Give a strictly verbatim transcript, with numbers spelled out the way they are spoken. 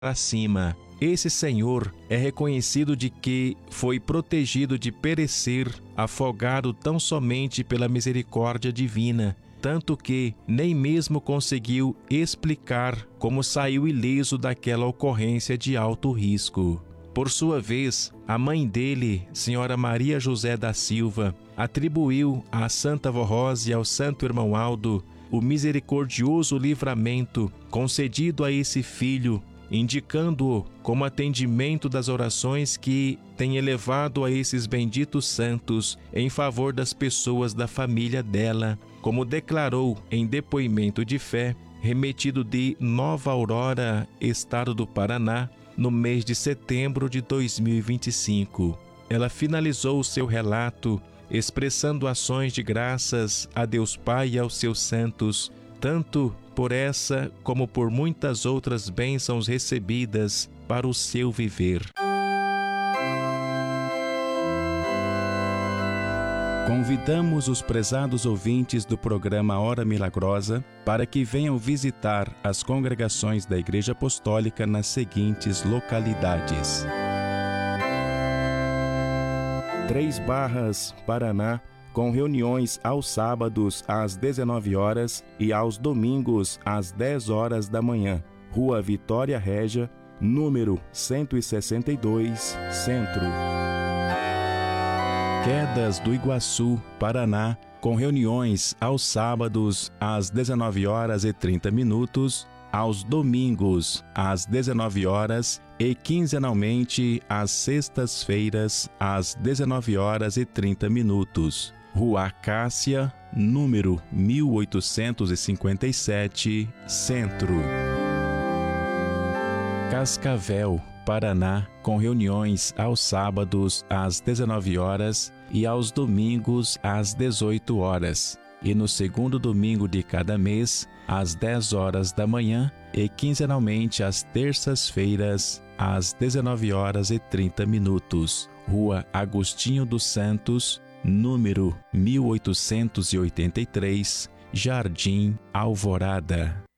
para cima. Esse senhor é reconhecido de que foi protegido de perecer, afogado tão somente pela misericórdia divina, tanto que nem mesmo conseguiu explicar como saiu ileso daquela ocorrência de alto risco. Por sua vez, a mãe dele, Senhora Maria José da Silva, atribuiu à Santa Avó Rosa e ao Santo Irmão Aldo o misericordioso livramento concedido a esse filho, indicando-o como atendimento das orações que tem elevado a esses benditos santos em favor das pessoas da família dela, como declarou em depoimento de fé, remetido de Nova Aurora, estado do Paraná, no mês de setembro de dois mil e vinte e cinco. Ela finalizou o seu relato expressando ações de graças a Deus Pai e aos seus santos, tanto por essa como por muitas outras bênçãos recebidas para o seu viver. Convidamos os prezados ouvintes do programa Hora Milagrosa para que venham visitar as congregações da Igreja Apostólica nas seguintes localidades: Três Barras, Paraná, com reuniões aos sábados às dezenove horas e aos domingos às dez horas da manhã. Rua Vitória Régia, número cento e sessenta e dois, Centro. Quedas do Iguaçu, Paraná, com reuniões aos sábados às dezenove horas e trinta minutos, aos domingos às dezenove horas e quinzenalmente às sextas-feiras às dezenove horas e trinta minutos. Rua Acácia, número mil oitocentos e cinquenta e sete, Centro. Cascavel, Paraná, com reuniões aos sábados às dezenove horas e aos domingos às dezoito horas, e no segundo domingo de cada mês, às dez horas da manhã, e quinzenalmente às terças-feiras, às dezenove horas e trinta minutos. Rua Agostinho dos Santos, número mil oitocentos e oitenta e três, Jardim Alvorada.